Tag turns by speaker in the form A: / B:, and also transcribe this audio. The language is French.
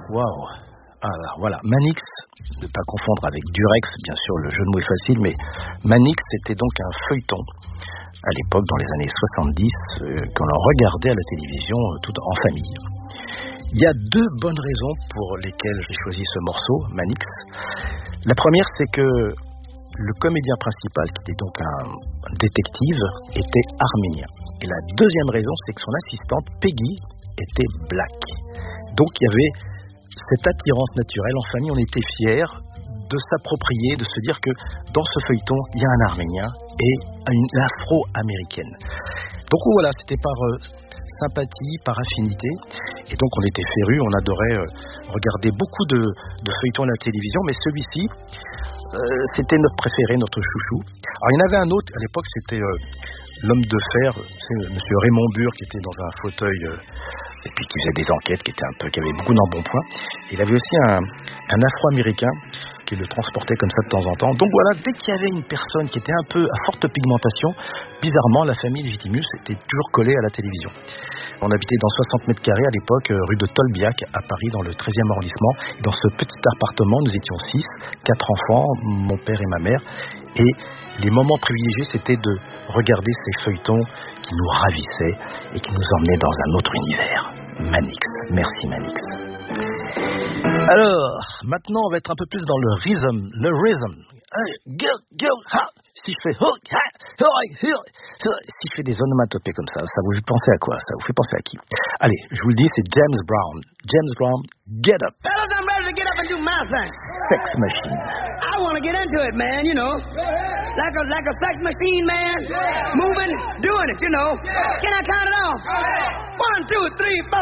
A: Waouh. Alors voilà, Manix, ne pas confondre avec Durex, bien sûr le jeu de mots est facile, mais Manix c'était donc un feuilleton à l'époque, dans les années 70, qu'on regardait à la télévision tout en famille. Il y a deux bonnes raisons pour lesquelles j'ai choisi ce morceau, Manix. La première, c'est que le comédien principal, qui était donc un détective, était arménien. Et la deuxième raison, c'est que son assistante, Peggy, était black. Donc il y avait cette attirance naturelle. En famille, on était fiers de s'approprier, de se dire que dans ce feuilleton, il y a un arménien et une afro-américaine. Donc voilà, c'était par sympathie, par affinité. Et donc on était férus, on adorait regarder beaucoup de feuilletons à la télévision, mais celui-ci, c'était notre préféré, notre chouchou. Alors il y en avait un autre, à l'époque c'était l'homme de fer, c'est monsieur Raymond Burr, qui était dans un fauteuil et puis qui faisait des enquêtes, qui avait beaucoup d'embonpoint. Il avait aussi un afro-américain qui le transportait comme ça de temps en temps. Donc voilà, dès qu'il y avait une personne qui était un peu à forte pigmentation, bizarrement la famille Légitimus était toujours collée à la télévision. On habitait dans 60 mètres carrés à l'époque, rue de Tolbiac, à Paris, dans le 13e arrondissement. Et dans ce petit appartement, nous étions 6, 4 enfants, mon père et ma mère. Et les moments privilégiés, c'était de regarder ces feuilletons qui nous ravissaient et qui nous emmenaient dans un autre univers. Manix. Merci Manix. Alors, maintenant, on va être un peu plus dans le rhythm. Si je fais si je fais des onomatopées comme ça vous fait penser à quoi? Ça vous fait penser à qui? Allez, je vous le dis, c'est James Brown. James Brown, get up.
B: Fellas, I'm ready to get up and do my thing.
A: Sex Machine.
B: I want to get into it, man, you know. Like a sex machine, man. Moving, doing it, you know. Can I count it off? 1, 2, 3, 4.